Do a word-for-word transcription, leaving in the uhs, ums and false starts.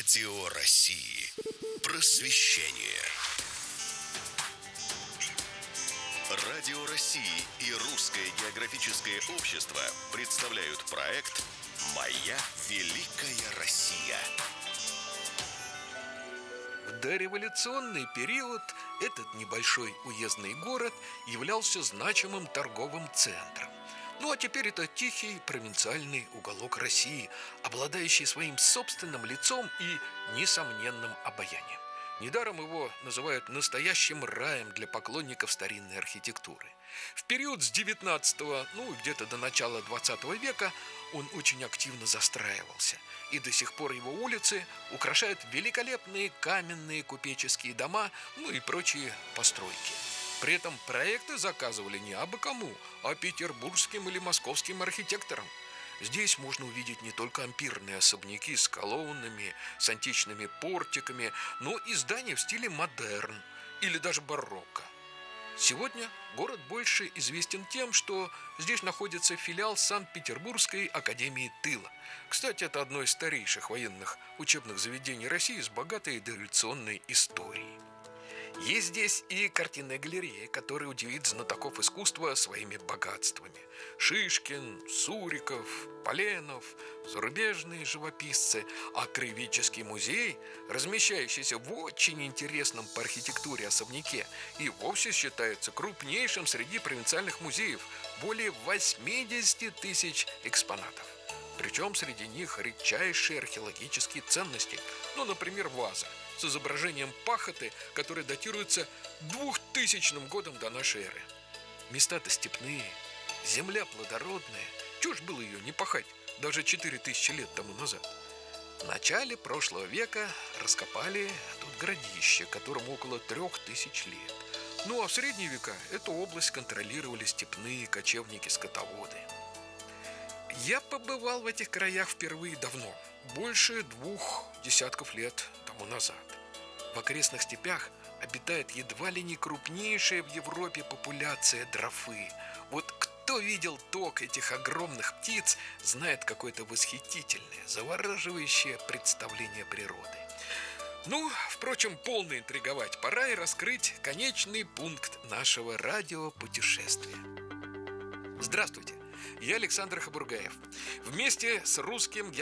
Радио России. Просвещение. Радио России и Русское географическое общество представляют проект «Моя великая Россия». В дореволюционный период этот небольшой уездный город являлся значимым торговым центром. Ну а теперь это тихий провинциальный уголок России, обладающий своим собственным лицом и несомненным обаянием. Недаром его называют настоящим раем для поклонников старинной архитектуры. В период с девятнадцатого, ну где-то до начала двадцатого века он очень активно застраивался. И до сих пор его улицы украшают великолепные каменные купеческие дома, ну и прочие постройки. При этом проекты заказывали не абы кому, а петербургским или московским архитекторам. Здесь можно увидеть не только ампирные особняки с колоннами, с античными портиками, но и здания в стиле модерн или даже барокко. Сегодня город больше известен тем, что здесь находится филиал Санкт-Петербургской академии тыла. Кстати, это одно из старейших военных учебных заведений России с богатой дореволюционной историей. Есть здесь и картинная галерея, которая удивит знатоков искусства своими богатствами. Шишкин, Суриков, Поленов, зарубежные живописцы. А Краеведческий музей, размещающийся в очень интересном по архитектуре особняке, и вовсе считается крупнейшим среди провинциальных музеев. Более восемьдесят тысяч экспонатов. Причем среди них редчайшие археологические ценности. Ну, например, ваза с изображением пахоты, которая датируется двухтысячным годом до нашей эры. Места-то степные, земля плодородная. Чего ж было ее не пахать даже четыре тысячи лет тому назад? В начале прошлого века раскопали тут городище, которому около трех тысяч лет. Ну а в средние века эту область контролировали степные кочевники-скотоводы. Я побывал в этих краях впервые давно, больше двух десятков лет тому назад. В окрестных степях обитает едва ли не крупнейшая в Европе популяция дрофы. Вот кто видел ток этих огромных птиц, знает какое-то восхитительное, завораживающее представление природы. Ну, впрочем, полно интриговать. Пора и раскрыть конечный пункт нашего радиопутешествия. Здравствуйте, я Александр Хабургаев. Вместе с русским